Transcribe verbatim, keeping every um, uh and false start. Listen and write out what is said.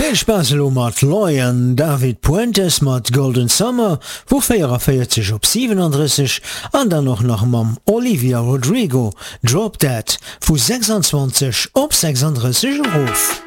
Viel Spaß mat Lion David Puentes mat Golden Summer, wo vierundvierzig op siebenunddreißig an dann noch nach mam Olivia Rodrigo Drop Dead vu sechsundzwanzig op sechsunddreißig Ruf.